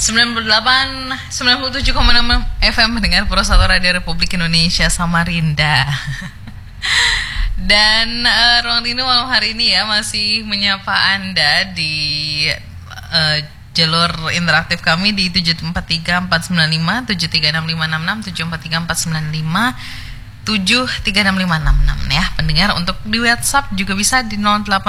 97,6 FM mendengar Pro 1 Radio Republik Indonesia Samarinda. Dan Ruang Rindu malam hari ini ya masih menyapa Anda di jalur interaktif kami di 743-495, 736-566, 743-566 ya pendengar. Untuk di WhatsApp juga bisa di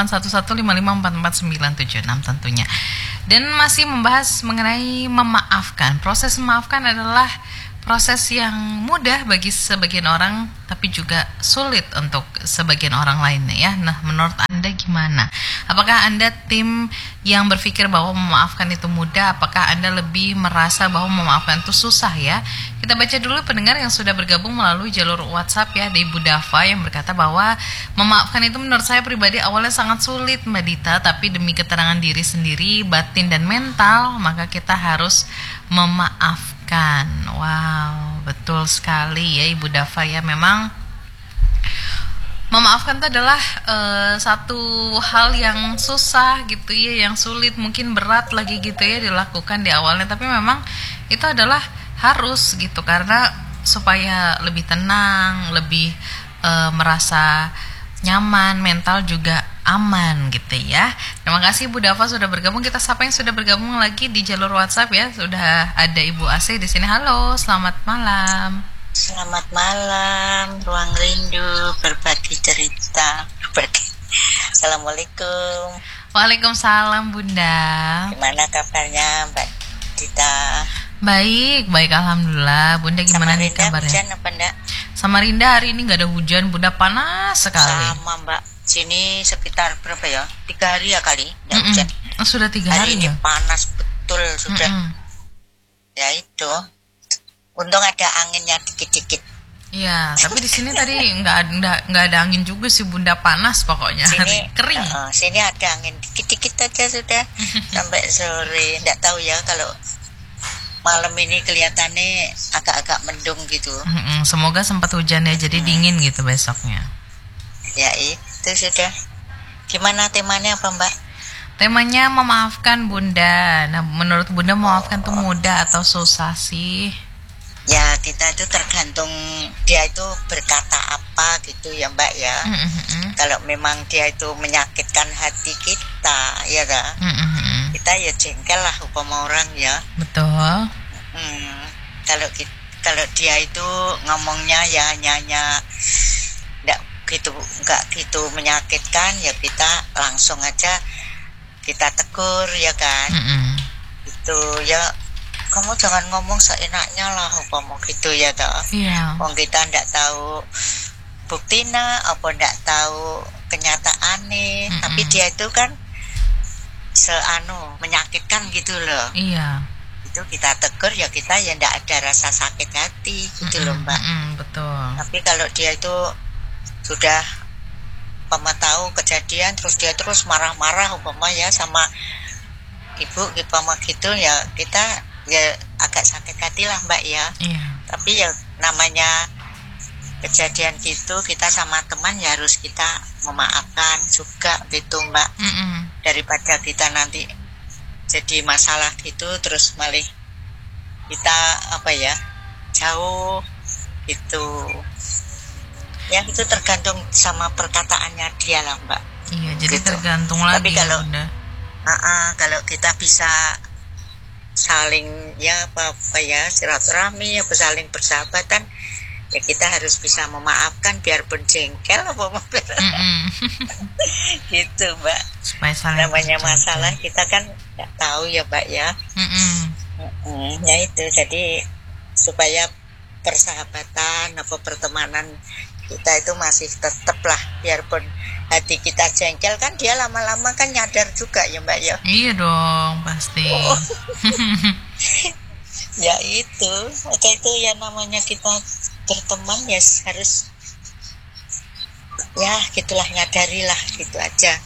081155444976 tentunya. Dan masih membahas mengenai memaafkan. Proses memaafkan adalah proses yang mudah bagi sebagian orang, tapi juga sulit untuk sebagian orang lainnya ya. Nah, menurut Anda gimana? Apakah Anda tim yang berpikir bahwa memaafkan itu mudah? Apakah Anda lebih merasa bahwa memaafkan itu susah ya? Kita baca dulu pendengar yang sudah bergabung melalui jalur WhatsApp ya. Ada Ibu Dava yang berkata bahwa memaafkan itu menurut saya pribadi awalnya sangat sulit Mbak Dita, tapi demi ketenangan diri sendiri, batin dan mental, maka kita harus memaafkan. Wow, betul sekali ya Ibu Dava ya. Memang memaafkan itu adalah satu hal yang susah gitu ya, yang sulit, mungkin berat lagi gitu ya dilakukan di awalnya, tapi memang itu adalah harus gitu, karena supaya lebih tenang, lebih merasa nyaman, mental juga aman gitu ya. Terima kasih Bu Dava sudah bergabung. Kita sapa yang sudah bergabung lagi di jalur WhatsApp ya. Sudah ada Ibu Asih di sini. Halo, selamat malam. Selamat malam, Ruang Rindu, berbagi cerita. Assalamualaikum. Waalaikumsalam Bunda. Gimana kabarnya Mbak Dita? Baik, alhamdulillah. Bunda gimana nih kabarnya? Hujan apa enggak? Samarinda hari ini nggak ada hujan, Bunda, panas sekali. Sama Mbak. Sini sekitar berapa ya? 3 hari ya kali, enggak hujan. Sudah 3 hari ini ya? Panas betul sudah. Ya itu. Untung ada anginnya dikit-dikit. Iya, tapi di sini tadi nggak ada angin juga sih Bunda, panas pokoknya. Sini kering. Sini ada angin dikit-dikit aja sudah sampai sore. Nggak tahu ya kalau malam ini kelihatannya agak-agak mendung gitu. Semoga sempat hujan ya, jadi dingin gitu besoknya. Ya itu sudah. Gimana temanya apa Mbak? Temanya memaafkan Bunda. Nah, menurut Bunda memaafkan itu mudah atau susah sih? Ya kita itu tergantung dia itu berkata apa gitu ya Mbak ya. Kalau memang dia itu menyakitkan hati kita ya kan, kita ya jengkel lah upama orang ya. Betul. Kalau dia itu ngomongnya ya hanya nggak gitu menyakitkan, ya kita langsung aja kita tegur ya kan. Itu ya, kamu jangan ngomong seenaknya lah umpama gitu ya toh. Iya. Wong kita ndak tahu buktinya apa ndak tahu kenyataannya, tapi dia itu kan menyakitkan gitu loh. Iya. Itu kita tegur ya, kita ya ndak ada rasa sakit hati gitu loh Mbak. Betul. Tapi kalau dia itu sudah umpama tahu kejadian terus dia terus marah-marah umpama ya sama ibu umpama gitu ya, kita ya agak sakit hati lah Mbak ya. Iya. Tapi ya namanya kejadian gitu, kita sama teman ya harus kita memaafkan juga gitu Mbak. Daripada kita nanti jadi masalah gitu terus malah kita jauh gitu. Ya itu tergantung sama perkataannya dia lah Mbak. Iya, jadi gitu. Tergantung tapi lagi kalau, Bunda. Kalau kita bisa saling silaturahmi, saling persahabatan, ya kita harus bisa memaafkan biarpun jengkel gitu Mbak. Supaya saling namanya masalah kita kan nggak tahu ya Mbak ya. Ya itu, jadi supaya persahabatan pertemanan kita itu masih tetap lah, biarpun hati kita jengkel kan dia lama-lama kan nyadar juga ya Mbak ya. Iya dong pasti. Ya itu, maka itu ya namanya kita berteman ya harus ya gitulah, nyadarilah gitu aja.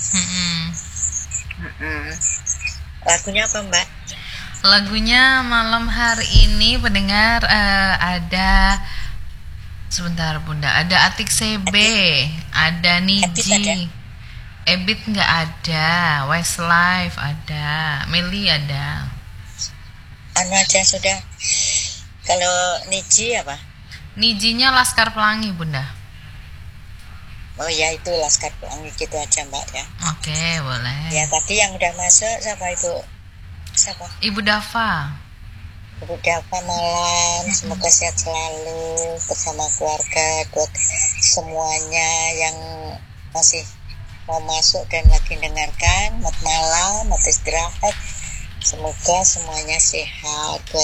Lagunya apa Mbak? Lagunya malam hari ini pendengar ada sebentar Bunda, ada Atik CB, ada Niji, Ebit nggak ada, Westlife ada, Meli ada. anu aja sudah. Kalau Niji apa? Nijinya Laskar Pelangi, Bunda. Oh ya, itu Laskar Pelangi gitu aja Mbak ya. Oke, boleh. Ya tadi yang udah masuk siapa itu? Siapa? Ibu Dava. Ibu Dava malam, semoga sehat selalu bersama keluarga, buat semuanya yang masih mau masuk dan lagi dengarkan. Selamat malam, selamat istirahat. Semoga semuanya sehat buat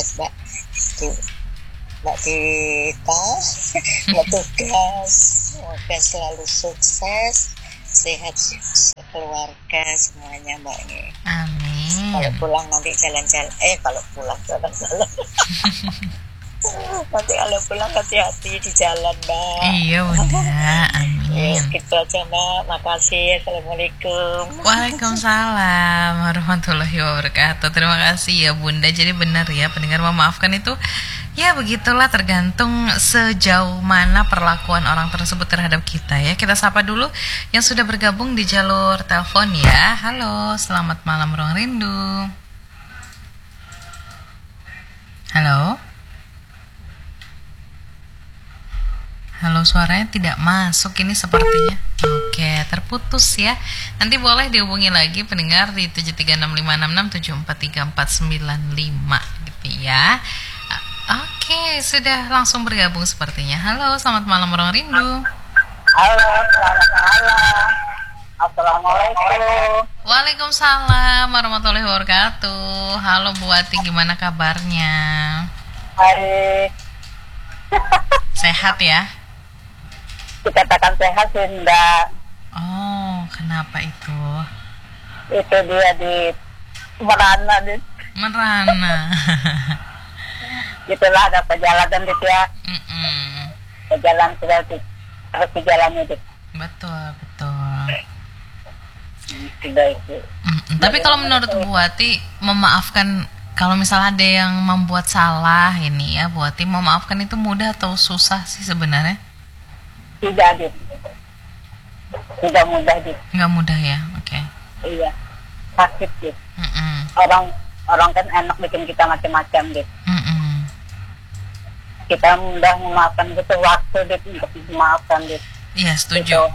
Mbak Dita, Mbak Tugas. Semoga selalu sukses, sehat keluarga semuanya Mbak ini. Amin. Kalau pulang nanti jalan-jalan. Kalau pulang jalan-jalan. Nanti kalau pulang hati-hati di jalan Mbak. Iya Bunda, amin. Gitu aja Mbak, makasih. Assalamualaikum. Waalaikumsalam warahmatullahi wabarakatuh. Terima kasih ya Bunda. Jadi benar ya, pendengar memaafkan itu ya begitulah, tergantung sejauh mana perlakuan orang tersebut terhadap kita ya. Kita sapa dulu yang sudah bergabung di jalur telepon ya. Halo, selamat malam Ruang Rindu. Halo. Halo, suaranya tidak masuk ini sepertinya. Oke, terputus ya. Nanti boleh dihubungi lagi pendengar di 736566743495 gitu ya. Oke, sudah langsung bergabung sepertinya. Halo, selamat malam Ruang Rindu. Halo, selamat malam. Assalamualaikum. Waalaikumsalam warahmatullahi wabarakatuh. Halo Bu Ati, gimana kabarnya? Baik. Sehat ya? Dikatakan sehat sih enggak. Oh, kenapa itu? Itu dia di Merana. Merana. Gitulah, ada perjalanan gitu ya. Perjalanan sudah harus dijalani gitu. Betul, betul. Sudah itu. Tapi kalau menurut Bu Ati, memaafkan kalau misalnya ada yang membuat salah ini ya, Bu Ati, memaafkan itu mudah atau susah sih sebenarnya? Tidak gitu. Tidak mudah gitu. Nggak mudah ya, oke. Iya, sakit gitu. Orang kan enak bikin kita macam-macam gitu. Kita mudah memaafkan, butuh waktu gitu untuk memaafkan gitu. Iya, setuju.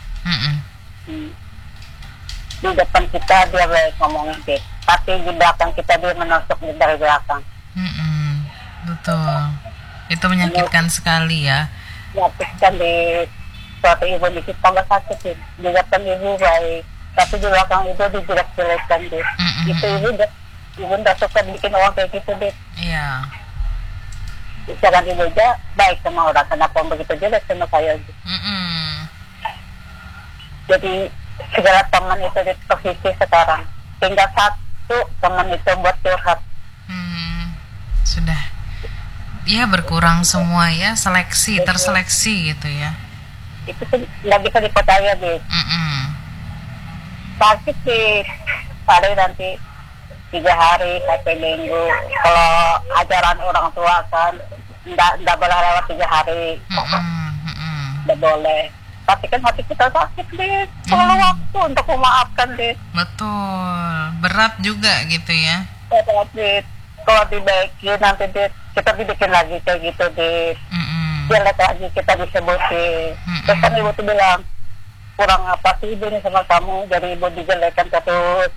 Di depan kita dia baik ngomongin gitu, tapi di belakang kita dia menusuk dari belakang. Betul. Itu menyakitkan sekali ya. Menyakitkan di suatu ibu di kita tambah sakit gitu. Di depan ibu baik, tapi di belakang ibu dijelek-jelekkan gitu. Itu ibu udah suka bikin orang kayak gitu deh. Iya. Jangan ibu aja baik sama orang, kenapa begitu jelek sama saya gitu. Jadi segala teman itu di posisi sekarang tinggal satu teman itu buat curhat. Sudah ya berkurang semua ya, terseleksi gitu ya. Itu nggak bisa dipercaya deh. Sakit sih paling nanti 3 hari sampai minggu. Kalau ajaran orang tua kan nggak boleh lewat 3 hari. Nggak boleh. Tapi kan hati kita sakit deh, perlu waktu untuk memaafkan deh. Betul, berat juga gitu ya. Berat deh, kalau dibaiki nanti deh kita dibikin lagi kayak gitu deh. Jelek lagi kita disebutin. Terus kan ibu tuh bilang, kurang apa sih ibu ini sama kamu, jadi ibu dijelekan terus.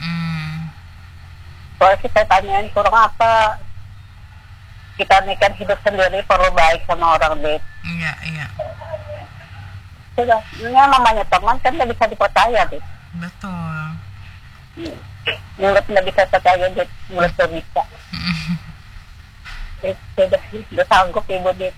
Kalau kita tanyain kurang apa, kita ini kan hidup sendiri perlu baik sama orang deh. Iya. Sudah, ini namanya teman kan nggak bisa dipercaya deh. Betul. Mulut nggak bisa percaya deh, mulut nggak bisa. Sudah sanggup ibu deh.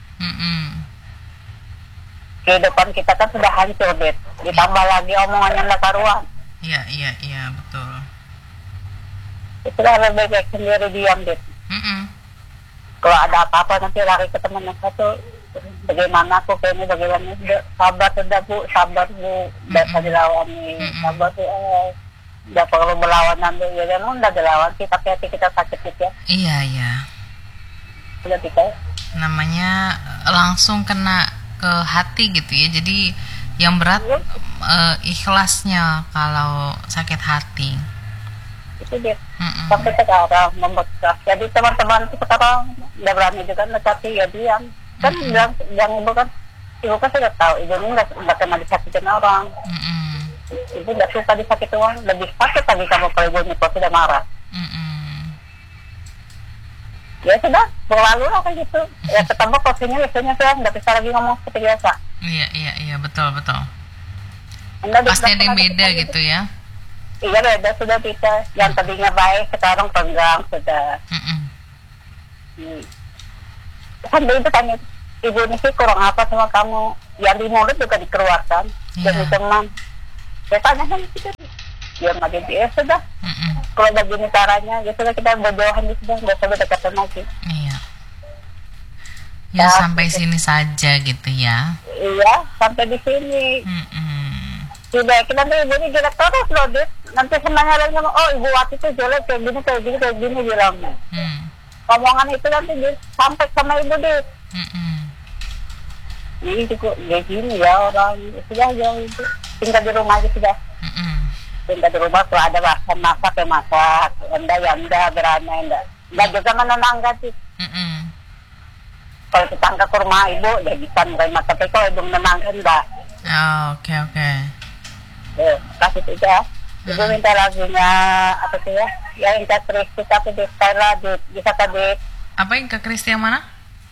Kehidupan kita kan sudah hancur deh, ditambah lagi omongannya nggak karuan. Iya, betul. Itu lebih baik sendiri diam deh. Kalau ada apa-apa nanti lari ke teman yang satu. Bagaimana aku kayaknya bagaimana, sabar sudah Bu, udah dilawan nih, sabar Bu, udah perlu berlawanan dulu ya, kan udah dilawan sih, tapi hati kita sakit gitu ya. Iya. Udah kita. Namanya langsung kena ke hati gitu ya, jadi yang berat ikhlasnya kalau sakit hati. Itu dia. Sampai sekarang membekas. Jadi teman-teman sekarang nggak berani juga mendekati, ya diam. Kan yang ibu kan sudah tahu ibu ini nggak pernah disakitin orang. Ibu nggak suka disakitin orang, lebih sakit lagi kamu kalau ibu itu sudah marah. Ya sudah, berlalu lah kayak gitu. Ya ketemu posisinya biasanya sudah nggak bisa lagi ngomong seperti biasa. Iya, betul. Pasti ada yang beda gitu ya. Iya, beda sudah kita. Yang tadinya baik sekarang tenggang sudah. Sampai itu tanya, ibu ini sih kurang apa sama kamu? Yang di mulut juga dikeluarkan demi teman. Saya tanya kan gitu. Ya nggak jadi, ya sudah. Kalau begini caranya, ya sudah kita berjauhan, sudah nggak usah berdekatan lagi. Iya. Ya sampai gitu. Sini saja gitu ya. Iya, sampai di sini. Sudah, kita nanti ibu ini jelek terus loh, Dit. Nanti semuanya lagi ngomong, oh ibu Wati itu jelek kayak gini bilangnya. Omongan itu nanti sampai sama ibu, Dit. Ini cukup kayak gini ya orang. Sudah jauh itu. Tinggal di rumah aja sudah. Tinggal di rumah kalau ada bahan masak ya masak. Enggak berani enggak juga menenangkan sih. Kalau tetangga ke rumah ibu dia bisa menerima, tapi kalau ibu menenangkan enggak. Oke. Kasih itu ya. Ibu minta lagunya apa sih ya? Ya Inka Kristi tapi di Stella bisa tadi. Apa Inka Kristi yang mana?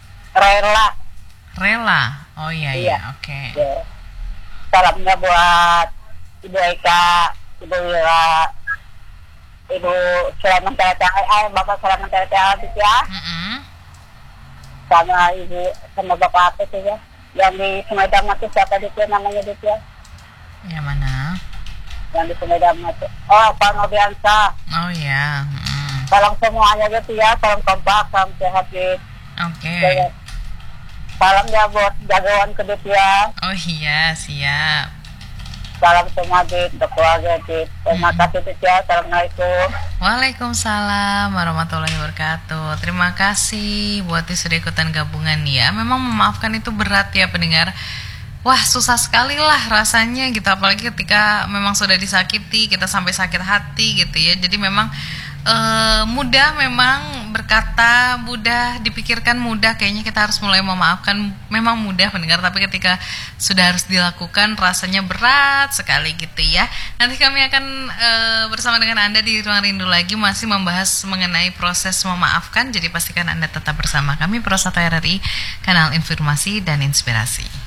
Rela. Oh iya. Oke. Ya. Salamnya buat Ibu Eka, Ibu Wira, Ibu Sulaiman TTA, Bapak Sulaiman TTA gitu ya. Sama Ibu, sama Bapak apa sih ya? Yang di Sungai Damat itu siapa itu namanya itu ya? Yang mana? Yang di Sungai Damat itu. Oh, Pak Nobiansa. Oh iya. Salam semuanya gitu ya, salam kompak, salam sehat gitu. Oke. Salam ya buat jagoan kedut ya. Oh iya, siap. Salam semua Dit, untuk keluarga Dit. Terima kasih Dit ya, assalamualaikum. Waalaikumsalam warahmatullahi wabarakatuh. Terima kasih buat yang sudah ikutan gabungan ya. Memang memaafkan itu berat ya pendengar. Wah susah sekali lah rasanya gitu. Apalagi ketika memang sudah disakiti, kita sampai sakit hati gitu ya. Jadi memang mudah memang berkata, mudah dipikirkan, mudah kayaknya kita harus mulai memaafkan, memang mudah pendengar, tapi ketika sudah harus dilakukan rasanya berat sekali gitu ya. Nanti kami akan bersama dengan Anda di Ruang Rindu lagi masih membahas mengenai proses memaafkan, jadi pastikan Anda tetap bersama kami Pro 1 RRI, kanal informasi dan inspirasi.